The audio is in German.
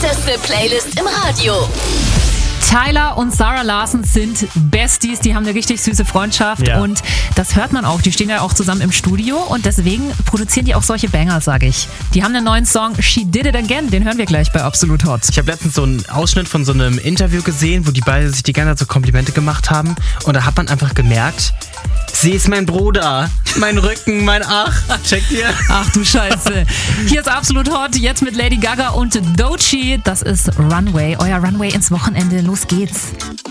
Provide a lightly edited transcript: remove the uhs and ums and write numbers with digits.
Hotteste Playlist im Radio. Tyler und Zara Larsson sind Besties, die haben eine richtig süße Freundschaft und das hört man auch. Die stehen ja auch zusammen im Studio und deswegen produzieren die auch solche Banger, sage ich. Die haben einen neuen Song, She Did It Again, den hören wir gleich bei Absolut Hot. Ich habe letztens so einen Ausschnitt von so einem Interview gesehen, wo die beiden sich die ganze Zeit so Komplimente gemacht haben und da hat man einfach gemerkt, sie ist mein Bruder, mein Rücken, mein Ach. Checkt ihr? Ach du Scheiße. Hier ist Absolut Hot, jetzt mit Lady Gaga und Doechii. Das ist Runway, euer Runway ins Wochenende. Los geht's.